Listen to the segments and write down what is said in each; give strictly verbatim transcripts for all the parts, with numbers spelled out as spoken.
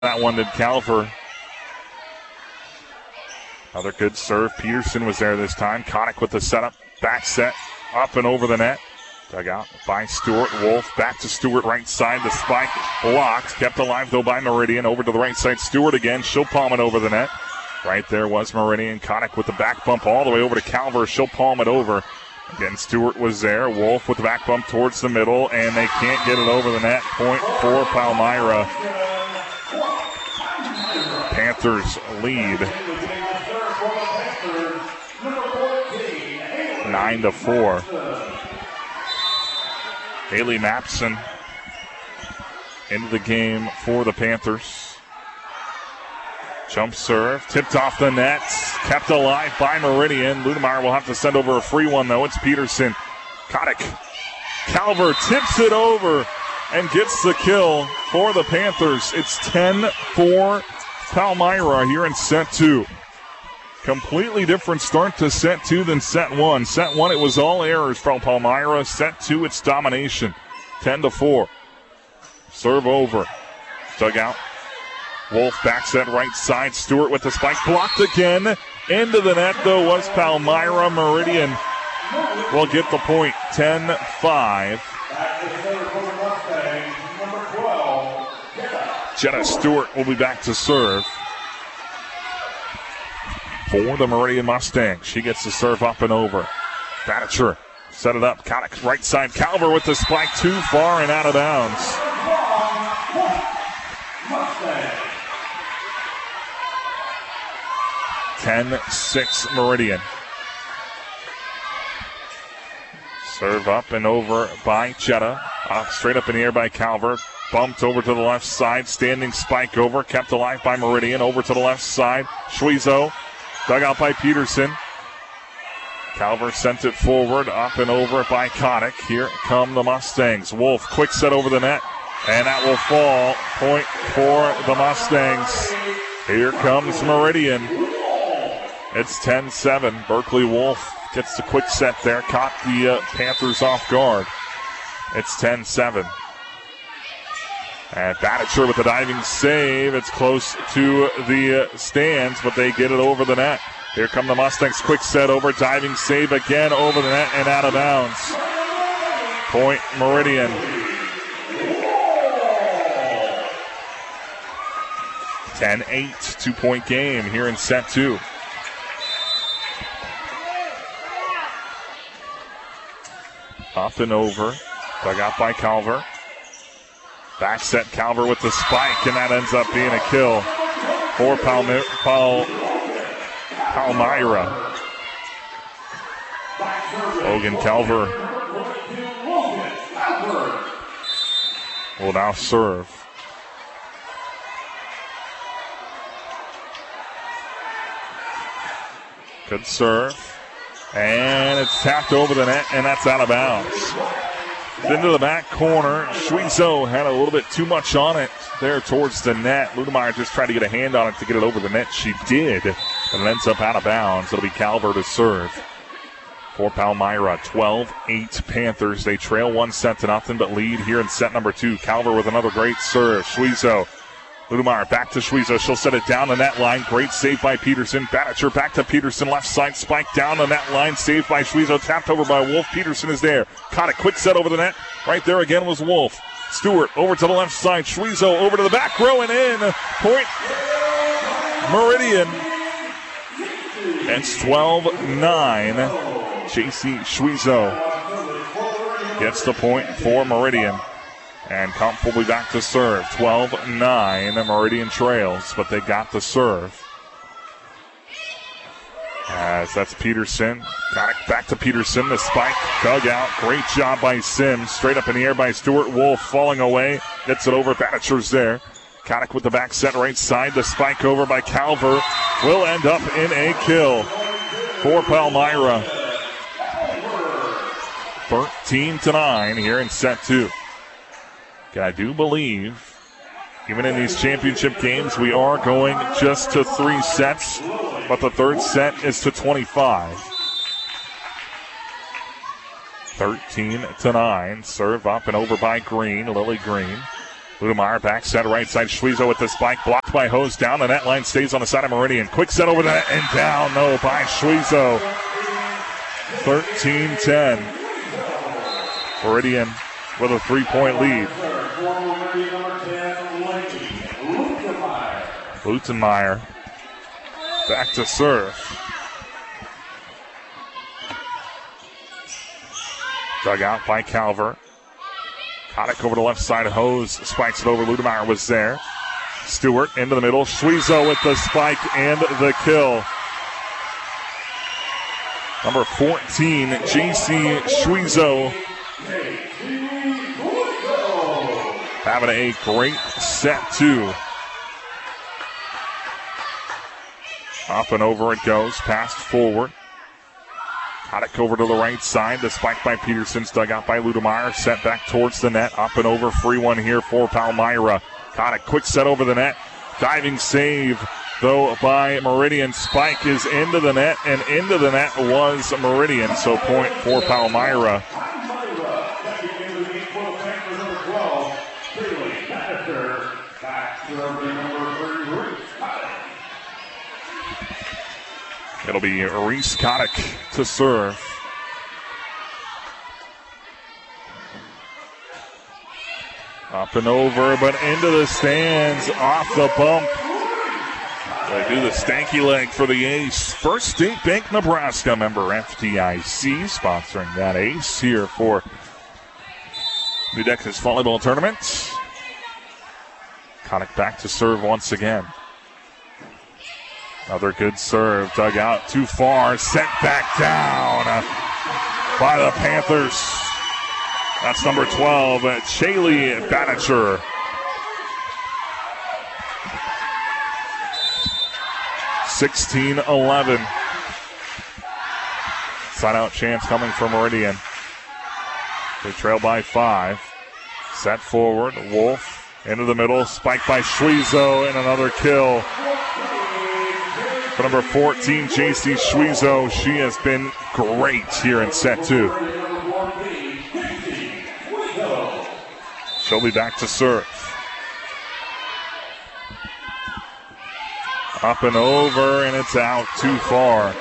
That one did Calver. Another good serve. Peterson was there this time. Connick with the setup. Back set. Up and over the net. Dug out by Stewart. Wolf back to Stewart right side. The spike blocked. Kept alive though by Meridian. Over to the right side. Stewart again. She'll palm it over the net. Right there was Meridian. Connick with the back bump all the way over to Calver. She'll palm it over. Again, Stewart was there. Wolf with the back bump towards the middle. And they can't get it over the net. Point for Palmyra. Panthers lead nine to four. Haley Mapson into the game for the Panthers. Jump serve, tipped off the net, kept alive by Meridian. Ludemeyer will have to send over a free one though. It's Peterson. Connick. Calver tips it over and gets the kill for the Panthers. It's ten four Palmyra here in set two. Completely different start to set two than set one. Set one, it was all errors from Palmyra. Set two, it's domination. ten to four. Serve over. Dug out. Wolf back set right side. Stewart with the spike. Blocked again. Into the net, though, was Palmyra. Meridian will get the point. ten five. Jenna Stewart will be back to serve for the Meridian Mustangs. She gets the serve up and over. Bannicher set it up. Connick right side. Calver with the spike too far and out of bounds. ten six Meridian. Serve up and over by Chetta. Uh, straight up in the air by Calver. Bumped over to the left side. Standing spike over. Kept alive by Meridian. Over to the left side. Schwezo. Dug out by Peterson. Calver sent it forward. Up and over by Connick. Here come the Mustangs. Wolf, quick set over the net. And that will fall. Point for the Mustangs. Here comes Meridian. It's ten seven. Berkeley Wolf gets the quick set there. Caught the uh, Panthers off guard. It's ten seven. And Bannicher with the diving save. It's close to the uh, stands, but they get it over the net. Here come the Mustangs. Quick set over. Diving save again over the net and out of bounds. Point Meridian. ten eight. Two-point game here in set two. Up and over. Dug out by Calver. Back set Calver with the spike, and that ends up being a kill for Palmy- Pal- Palmyra. Logan Calver will now serve. Good serve. And it's tapped over the net, and that's out of bounds. Into the back corner. Schwezo had a little bit too much on it there towards the net. Ludemeyer just tried to get a hand on it to get it over the net. She did, and it ends up out of bounds. It'll be Calver to serve for Palmyra. twelve eight Panthers. They trail one set to nothing, but lead here in set number two. Calver with another great serve. Schwezo. Ludemeyer back to Schwezo. She'll set it down the net line. Great save by Peterson. Bannicher back to Peterson. Left side spike down the net line. Saved by Schwezo. Tapped over by Wolf. Peterson is there. Caught a quick set over the net. Right there again was Wolf. Stewart over to the left side. Schwezo over to the back row and in. Point Meridian. It's twelve nine. J C Schwezo gets the point for Meridian. And Kump will be back to serve. twelve nine. Meridian trails, but they got the serve. As that's Peterson. Got it back to Peterson. The spike dug out. Great job by Sims. Straight up in the air by Stewart. Wolf falling away. Gets it over. Bannicher's there. Connick with the back set right side. The spike over by Calver will end up in a kill for Palmyra. thirteen to nine here in set two. I do believe, even in these championship games, we are going just to three sets, but the third set is to twenty-five. thirteen to nine. Serve up and over by Green, Lily Green. Ludemeyer back set right side. Schwiezo with the spike. Blocked by Hose. Down the net line. Stays on the side of Meridian. Quick set over the net and down. No by Schwiezo. thirteen ten. Meridian with a three-point lead. Lutenmeyer back to serve. Dug out by Calvert. Kotick over the left side. Hose spikes it over. Ludemeyer was there. Stewart into the middle. Schwiezo with the spike and the kill. Number fourteen, J C Schwiezo. Having a great set two. Up and over it goes. Passed forward. Kotick over to the right side. The spike by Peterson's dug out by Ludemeyer. Set back towards the net. Up and over. Free one here for Palmyra. Kotick quick set over the net. Diving save, though, by Meridian. Spike is into the net, and into the net was Meridian. So point for Palmyra. It'll be Reese Kotick to serve. Up and over, but into the stands, off the bump. They do the stanky leg for the ace. First State Bank Nebraska member F D I C sponsoring that ace here for the Nudecas Volleyball Tournament. Kotick back to serve once again. Another good serve, dug out too far, sent back down by the Panthers. That's number twelve, Shaylee Bannicher. sixteen eleven. Side out chance coming from Meridian. They trail by five. Set forward, Wolf into the middle, spiked by Schwiezo, and another kill. For number fourteen, J C Schwiezo, she has been great here in set two. She'll be back to serve. Up and over, and it's out too far.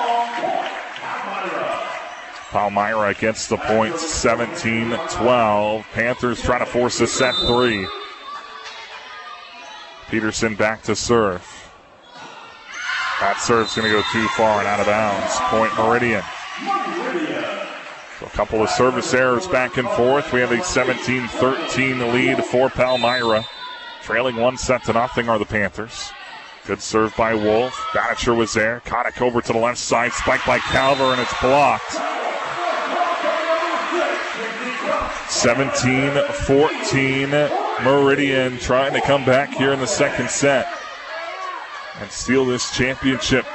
Palmyra gets the point, seventeen twelve. Panthers trying to force a set three. Peterson back to serve. That serve's going to go too far and out of bounds. Point Meridian. So a couple of service errors back and forth. We have a seventeen thirteen lead for Palmyra. Trailing one set to nothing are the Panthers. Good serve by Wolf. Bannicher was there. Kotick over to the left side. Spiked by Calver, and it's blocked. seventeen fourteen. Meridian trying to come back here in the second set and steal this championship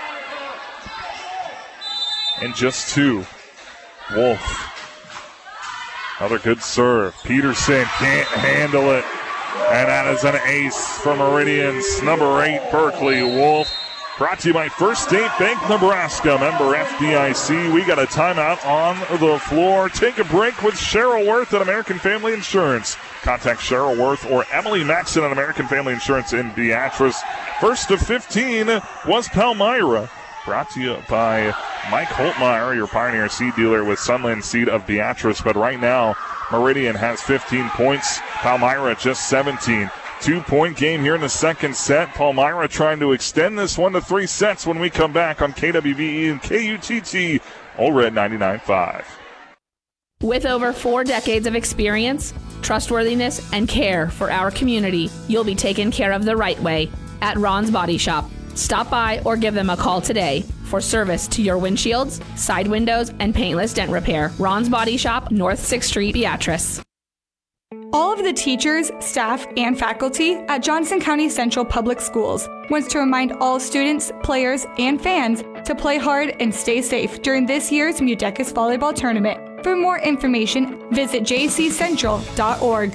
in just two. Wolf. Another good serve. Peterson can't handle it. And that is an ace for Meridian's number eight, Berkeley Wolf. Brought to you by First State Bank Nebraska, member F D I C. We got a timeout on the floor. Take a break with Cheryl Worth at American Family Insurance. Contact Cheryl Worth or Emily Maxon at American Family Insurance in Beatrice. First of fifteen was Palmyra. Brought to you by Mike Holtmeyer, your Pioneer Seed dealer with Sunland Seed of Beatrice. But right now, Meridian has fifteen points. Palmyra just seventeen. Two-point game here in the second set. Palmyra trying to extend this one to three sets when we come back on K W V E and K U T T, Ole Red ninety-nine point five. With over four decades of experience, trustworthiness, and care for our community, you'll be taken care of the right way at Ron's Body Shop. Stop by or give them a call today for service to your windshields, side windows, and paintless dent repair. Ron's Body Shop, North sixth Street, Beatrice. All of the teachers, staff, and faculty at Johnson County Central Public Schools wants to remind all students, players, and fans to play hard and stay safe during this year's Mudecas Volleyball Tournament. For more information, visit j c central dot org.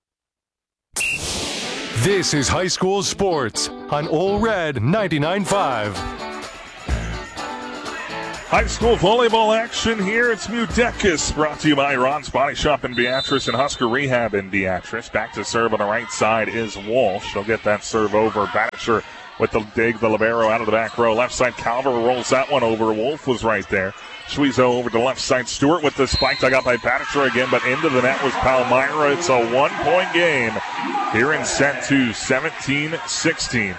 This is high school sports on Ole Red ninety-nine point five. High school volleyball action here. It's Mudecas, brought to you by Ron's Body Shop in Beatrice and Husker Rehab in Beatrice. Back to serve on the right side is Walsh. She'll get that serve over. Batcher with the dig, the libero out of the back row. Left side, Calver rolls that one over. Wolf was right there. Schwiezo over to the left side. Stewart with the spike dug out by Batcher again, but into the net was Palmyra. It's a one-point game here in set two, seventeen sixteen.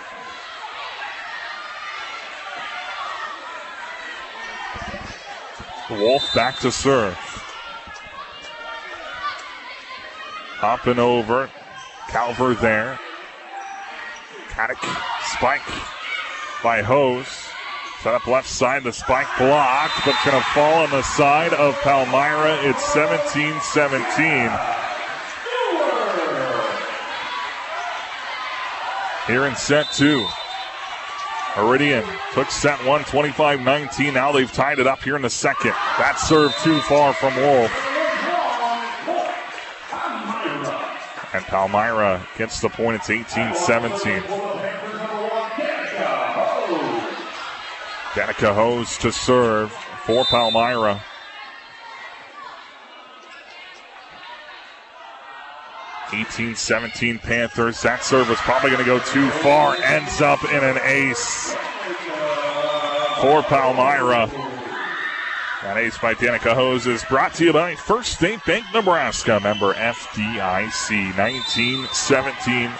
Wolf back to serve. Hopping over. Calver there. Caddick. Spike by Hose. Set up left side. The spike blocked, but it's going to fall on the side of Palmyra. It's seventeen seventeen. Here in set two. Meridian took set one, twenty-five nineteen. Now they've tied it up here in the second. That serve too far from Wolf. And Palmyra gets the point. It's eighteen seventeen. Danica Hose to serve for Palmyra. eighteen seventeen Panthers. That serve was probably going to go too far. Ends up in an ace for Palmyra. That ace by Danica Hose is brought to you by First State Bank Nebraska, member F D I C. nineteen seventeen.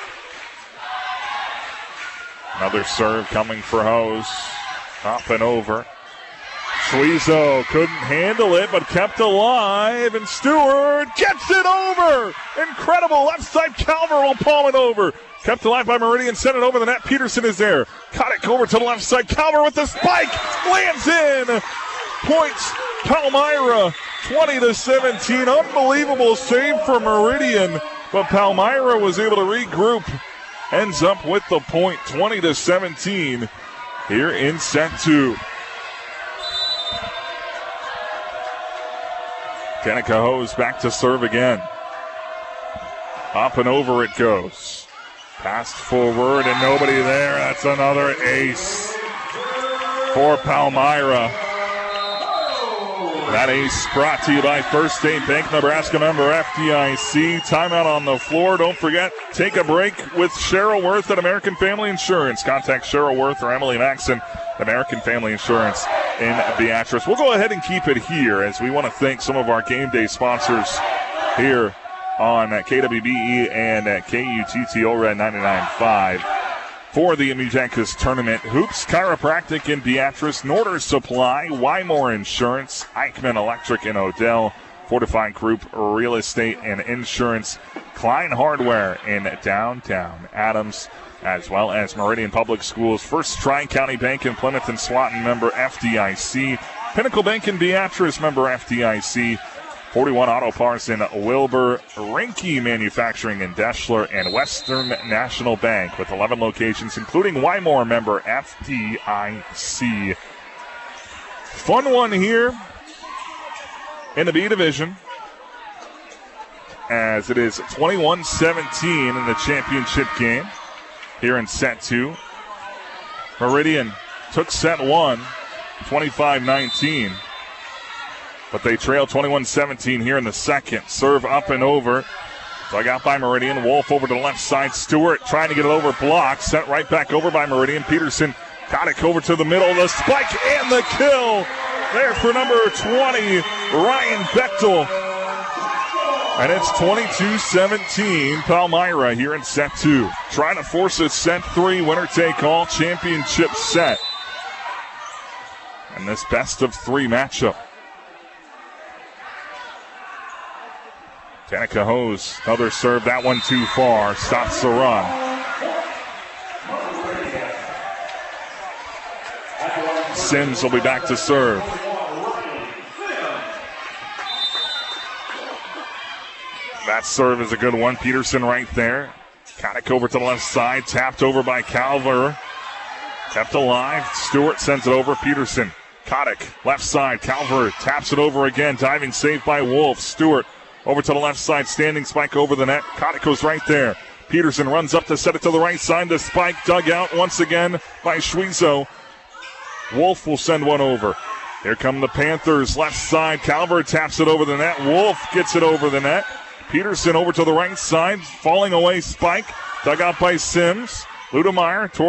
Another serve coming for Hose. Up and over. Schwiezo couldn't handle it, but kept alive, and Stewart gets it over! Incredible, left side, Calver will palm it over. Kept alive by Meridian, sent it over the net, Peterson is there. Caddick over to the left side, Calver with the spike, lands in! Points, Palmyra, twenty to seventeen, unbelievable save for Meridian, but Palmyra was able to regroup, ends up with the point, twenty to seventeen, here in set two. Danica Hose back to serve again. Up and over it goes. Passed forward and nobody there. That's another ace for Palmyra. That ace brought to you by First State Bank Nebraska, member F D I C. Timeout on the floor. Don't forget, take a break with Cheryl Worth at American Family Insurance. Contact Cheryl Worth or Emily Maxon, American Family Insurance in Beatrice. We'll go ahead and keep it here as we want to thank some of our game day sponsors here on K W B E and at K U T T O Red ninety-nine point five. For the Mudecas tournament, Hoops Chiropractic in Beatrice, Norder Supply, Wymore Insurance, Eichmann Electric in Odell, Fortified Group Real Estate and Insurance, Klein Hardware in downtown Adams, as well as Meridian Public Schools, First Tri-County Bank in Plymouth and Swanton, member F D I C, Pinnacle Bank in Beatrice, member F D I C, forty-one Auto Parts in Wilbur, Rinke Manufacturing in Deschler, and Western National Bank with eleven locations, including Wymore, member F D I C. Fun one here in the B Division, as it is twenty-one seventeen in the championship game here in set two. Meridian took set one, twenty-five nineteen. But they trail twenty-one seventeen here in the second. Serve up and over. Dug out by Meridian. Wolf over to the left side. Stewart trying to get it over. Block. Sent right back over by Meridian. Peterson got it over to the middle. The spike and the kill. There for number twenty, Ryan Bechtel. And it's twenty-two seventeen. Palmyra here in set two. Trying to force a set three winner-take-all championship set. And this best of three matchup. Danica Hose, another serve, that one too far, stops the run. Sims will be back to serve. That serve is a good one, Peterson right there. Caddick over to the left side, tapped over by Calver. Kept alive, Stewart sends it over, Peterson. Caddick, left side, Calver taps it over again, diving save by Wolf. Stewart over to the left side, standing spike over the net. Caddick goes right there. Peterson runs up to set it to the right side. The spike dug out once again by Schwiezo. Wolf will send one over. Here come the Panthers, left side. Calvert taps it over the net. Wolf gets it over the net. Peterson over to the right side. Falling away spike. Dug out by Sims. Ludemeyer toward